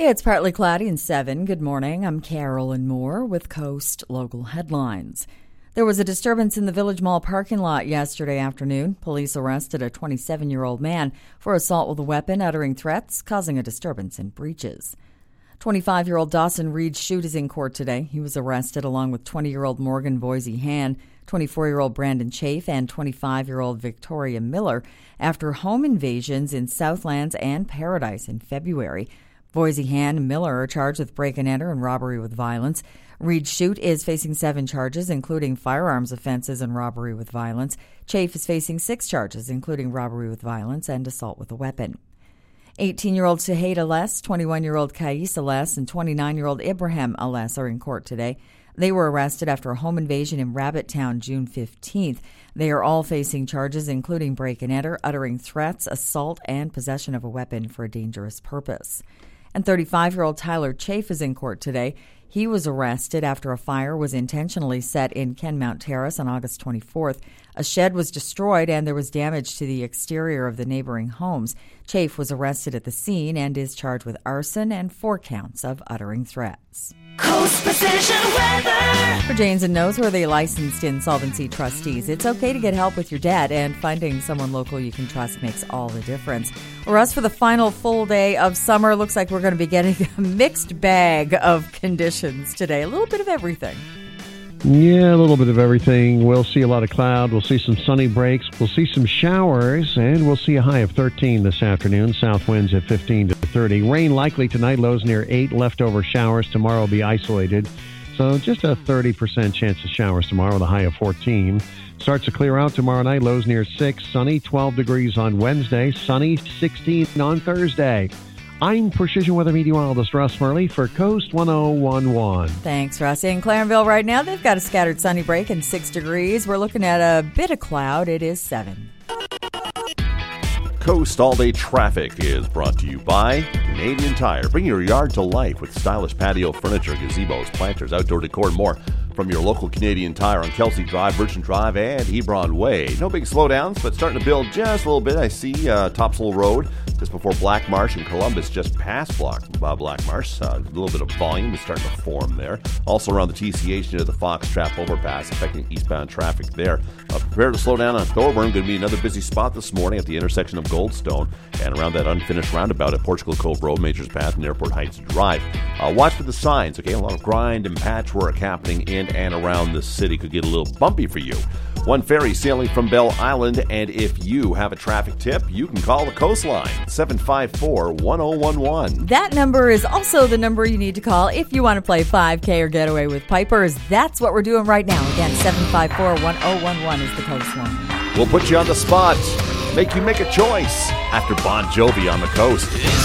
It's partly cloudy and 7. Good morning. I'm Carolyn Moore with Coast Local Headlines. There was a disturbance in the Village Mall parking lot yesterday afternoon. Police arrested a 27-year-old man for assault with a weapon, uttering threats, causing a disturbance and breaches. 25-year-old Dawson Reed Shute is in court today. He was arrested along with 20-year-old Morgan Boise Han, 24-year-old Brandon Chafe, and 25-year-old Victoria Miller after home invasions in Southlands and Paradise in February. Boise Han and Miller are charged with break and enter and robbery with violence. Reed Shute is facing 7 charges, including firearms offenses and robbery with violence. Chafe is facing 6 charges, including robbery with violence and assault with a weapon. 18-year-old Shahid Ales, 21-year-old Kais Ales, and 29-year-old Ibrahim Ales are in court today. They were arrested after a home invasion in Rabbit Town June 15th. They are all facing charges, including break and enter, uttering threats, assault, and possession of a weapon for a dangerous purpose. And 35-year-old Tyler Chafe is in court today. He was arrested after a fire was intentionally set in Kenmount Terrace on August 24th. A shed was destroyed and there was damage to the exterior of the neighboring homes. Chafe was arrested at the scene and is charged with arson and 4 counts of uttering threats. Coast Precision Weather. For Janes and Noseworthy licensed insolvency trustees, it's okay to get help with your debt, and finding someone local you can trust makes all the difference. For us, for the final full day of summer, looks like we're going to be getting a mixed bag of conditions today. A little bit of everything. Yeah, a little bit of everything. We'll see a lot of cloud. We'll see some sunny breaks. We'll see some showers, and we'll see a high of 13 this afternoon. South winds at 15 to 30. Rain likely tonight, lows near 8. Leftover showers tomorrow will be isolated. So just a 30% chance of showers tomorrow with a high of 14. Starts to clear out tomorrow night, lows near 6. Sunny, 12 degrees on Wednesday. Sunny, 16 on Thursday. I'm Precision Weather Meteorologist Russ Murley for Coast 1011. Thanks, Russ. In Clarenville right now, they've got a scattered sunny break and 6 degrees. We're looking at a bit of cloud. It is 7. Coast All-Day Traffic is brought to you by Canadian Tire. Bring your yard to life with stylish patio furniture, gazebos, planters, outdoor decor, and more from your local Canadian Tire on Kelsey Drive, Merchant Drive, and Hebron Way. No big slowdowns, but starting to build just a little bit. I see Topsail Road just before Black Marsh, and Columbus just past Black Marsh. A little bit of volume is starting to form there. Also around the TCH near the Fox Trap overpass, affecting eastbound traffic there. Prepare to slow down on Thorburn. Going to be another busy spot this morning at the intersection of Goldstone and around that unfinished roundabout at Portugal Cove Road, Majors Path, and Airport Heights Drive. Watch for the signs, okay? A lot of grind and patchwork happening in and around the city. Could get a little bumpy for you. One ferry sailing from Bell Island, and if you have a traffic tip, you can call the Coastline, 754-1011. That number is also the number you need to call if you want to play 5K or get away with Pipers. That's what we're doing right now. Again, 754-1011 is the Coastline. We'll put you on the spot, make you make a choice after Bon Jovi on the Coast.